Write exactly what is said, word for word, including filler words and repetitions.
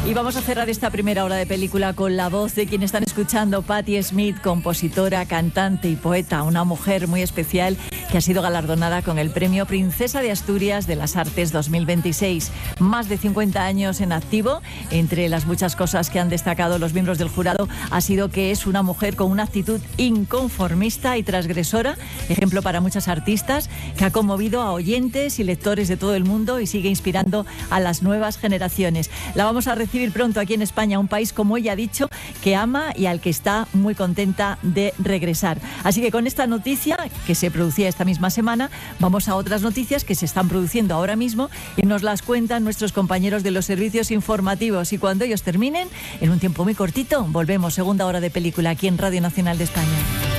Y vamos a cerrar esta primera hora de película con la voz de quien están escuchando, Patti Smith, compositora, cantante y poeta, una mujer muy especial que ha sido galardonada con el premio Princesa de Asturias de las Artes dos mil veintiséis. Más de cincuenta años en activo. Entre las muchas cosas que han destacado los miembros del jurado ha sido que es una mujer con una actitud inconformista y transgresora, ejemplo para muchas artistas, que ha conmovido a oyentes y lectores de todo el mundo y sigue inspirando a las nuevas generaciones. La vamos a recibir pronto aquí en España, un país, como ella ha dicho, que ama y al que está muy contenta de regresar. Así que con esta noticia, que se producía esta misma semana, vamos a otras noticias que se están produciendo ahora mismo y nos las cuentan nuestros compañeros de los servicios informativos. Y cuando ellos terminen, en un tiempo muy cortito, volvemos, segunda hora de película aquí en Radio Nacional de España.